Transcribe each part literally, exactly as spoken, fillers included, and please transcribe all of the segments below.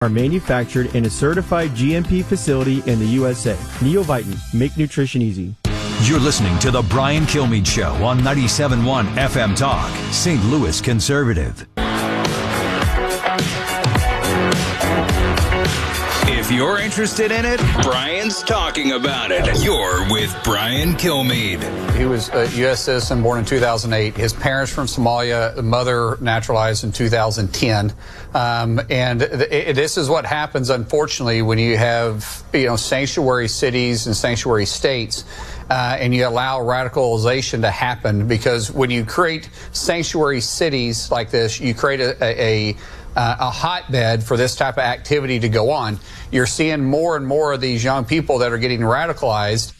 are manufactured in a certified G M P facility in the U S A. Neoviten, make nutrition easy. You're listening to The Brian Kilmeade Show on ninety-seven point one F M Talk, Saint Louis Conservative. If you're interested in it, Brian's talking about it. You're with Brian Kilmeade. He was a U S citizen, born in two thousand eight. His parents from Somalia, the mother naturalized in two thousand ten. Um, and th- this is what happens, unfortunately, when you have, you know, sanctuary cities and sanctuary states, uh, and you allow radicalization to happen. Because when you create sanctuary cities like this, you create a, a, a Uh, a hotbed for this type of activity to go on. You're seeing more and more of these young people that are getting radicalized.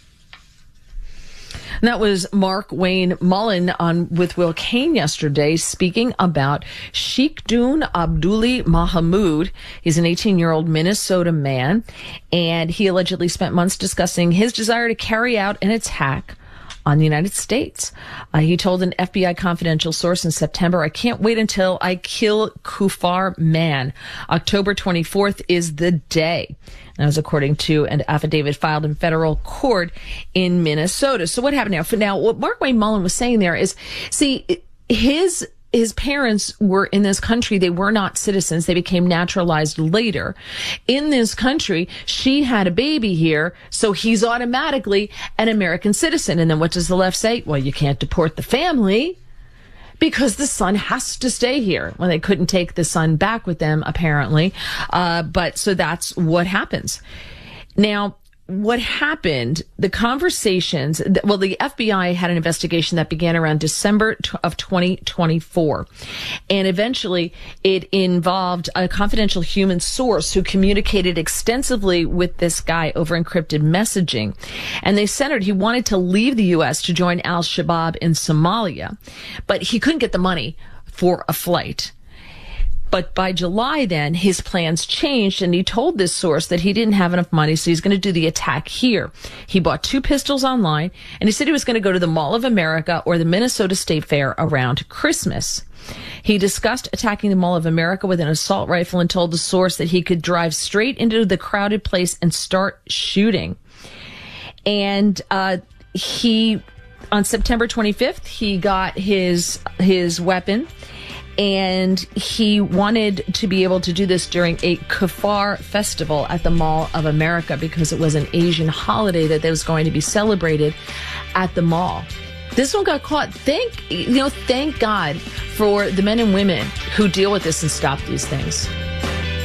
And that was Mark Wayne Mullen on with Will Kane yesterday, speaking about Sheikhdun Abdulli Mahamood. He's an eighteen-year-old Minnesota man, and he allegedly spent months discussing his desire to carry out an attack on the United States. Uh, he told an F B I confidential source in September, "I can't wait until I kill Kufar Man. October twenty-fourth is the day." And that was according to an affidavit filed in federal court in Minnesota. So what happened now? For now, what Mark Wayne Mullen was saying there is, see, his His parents were in this country. They were not citizens. They became naturalized later. In this country, she had a baby here, so he's automatically an American citizen. And then what does the left say? Well, you can't deport the family because the son has to stay here. Well, they couldn't take the son back with them, apparently. Uh, but so that's what happens. Now, what happened, the conversations, well, the F B I had an investigation that began around December of twenty twenty-four. And eventually it involved a confidential human source who communicated extensively with this guy over encrypted messaging. And they centered, he wanted to leave the U S to join al-Shabaab in Somalia, but he couldn't get the money for a flight. But by July then, his plans changed, and he told this source that he didn't have enough money, so he's going to do the attack here. He bought two pistols online, and he said he was going to go to the Mall of America or the Minnesota State Fair around Christmas. He discussed attacking the Mall of America with an assault rifle and told the source that he could drive straight into the crowded place and start shooting. And uh, he, on September twenty-fifth, he got his his weapon. And he wanted to be able to do this during a Kafar festival at the Mall of America because it was an Asian holiday that was going to be celebrated at the mall. This one got caught. Thank, you know, thank God for the men and women who deal with this and stop these things.